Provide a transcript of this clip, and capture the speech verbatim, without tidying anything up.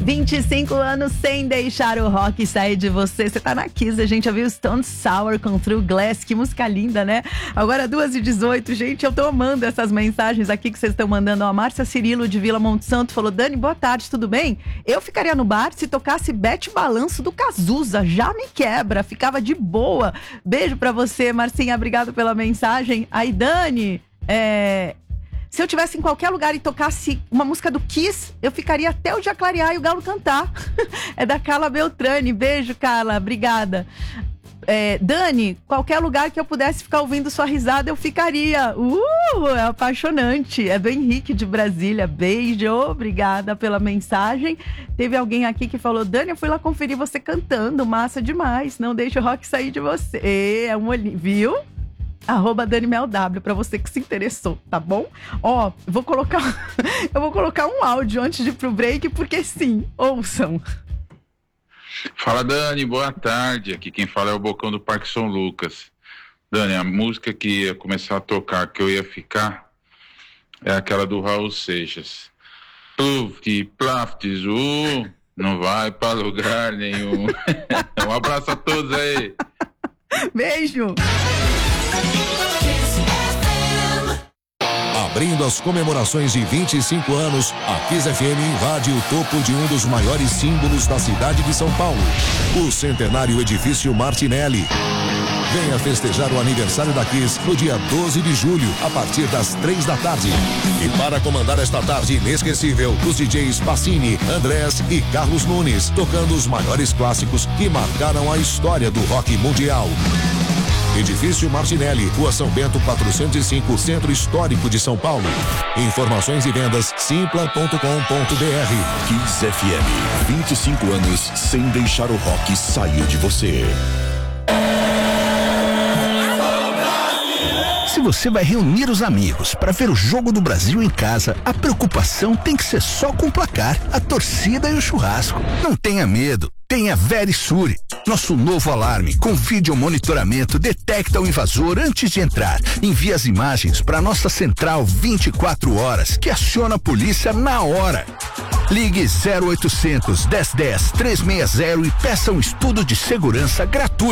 vinte e cinco anos sem deixar o rock sair de você. Você tá na Kiss, a gente já viu Stone Sour com Through Glass, que música linda, né? Agora duas e dezoito, gente, eu tô amando essas mensagens aqui que vocês estão mandando. A Márcia Cirilo de Vila Monte Santo falou: Dani, boa tarde, tudo bem? Eu ficaria no bar se tocasse Bete Balanço do Cazuza, já me quebra, ficava de boa. Beijo pra você, Marcinha, obrigado pela mensagem. Aí, Dani, é... se eu tivesse em qualquer lugar e tocasse uma música do Kiss, eu ficaria até o dia clarear e o galo cantar. É da Carla Beltrani. Beijo, Carla. Obrigada. É, Dani, qualquer lugar que eu pudesse ficar ouvindo sua risada, eu ficaria. Uh, é apaixonante. É do Henrique de Brasília. Beijo. Obrigada pela mensagem. Teve alguém aqui que falou: Dani, eu fui lá conferir você cantando. Massa demais. Não deixa o rock sair de você. É um olhinho. Viu? Arroba Dani Mel W, pra você que se interessou, tá bom? Ó, vou colocar, eu vou colocar um áudio antes de ir pro break, porque sim, ouçam. Fala, Dani, boa tarde. Aqui quem fala é o Bocão do Parque São Lucas. Dani, a música que ia começar a tocar, que eu ia ficar, é aquela do Raul Seixas. Plufti, plaftes, uh, não vai pra lugar nenhum. Um abraço a todos aí. Beijo. Abrindo as comemorações de vinte e cinco anos, a Kiss F M invade o topo de um dos maiores símbolos da cidade de São Paulo, o centenário Edifício Martinelli. Venha festejar o aniversário da Kiss no dia doze de julho, a partir das três da tarde. E para comandar esta tarde inesquecível, os D Js Pacini, Andrés e Carlos Nunes, tocando os maiores clássicos que marcaram a história do rock mundial. Edifício Martinelli, Rua São Bento quatrocentos e cinco, Centro Histórico de São Paulo. Informações e vendas simpla ponto com ponto b r. Kiss F M, vinte e cinco anos sem deixar o rock sair de você. Se você vai reunir os amigos para ver o Jogo do Brasil em casa, a preocupação tem que ser só com o placar, a torcida e o churrasco. Não tenha medo. Tenha Verisure. Nosso novo alarme com vídeo monitoramento detecta o invasor antes de entrar. Envia as imagens para nossa central vinte e quatro horas, que aciona a polícia na hora. Ligue zero oitocentos, dez dez, trezentos e sessenta e peça um estudo de segurança gratuito.